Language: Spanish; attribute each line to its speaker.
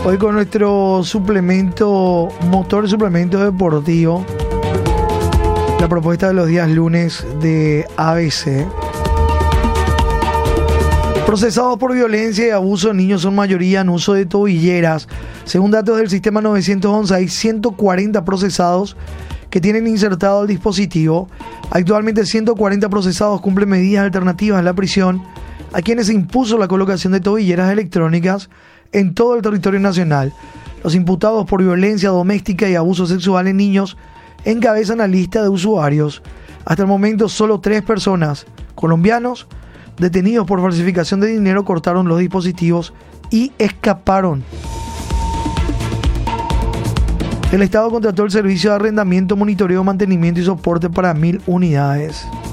Speaker 1: Hoy con nuestro suplemento, motor suplemento deportivo, la propuesta de los días lunes de ABC. Procesados por violencia y abuso de niños son mayoría en uso de tobilleras. Según datos del sistema 911, hay 140 procesados que tienen insertado el dispositivo. Actualmente 140 procesados cumplen medidas alternativas a la prisión, a quienes se impuso la colocación de tobilleras electrónicas en todo el territorio nacional. Los imputados por violencia doméstica y abuso sexual en niños encabezan la lista de usuarios. Hasta el momento, solo 3 personas colombianos detenidos por falsificación de dinero cortaron los dispositivos y escaparon. El Estado contrató el servicio de arrendamiento, monitoreo, mantenimiento y soporte para 1000 unidades.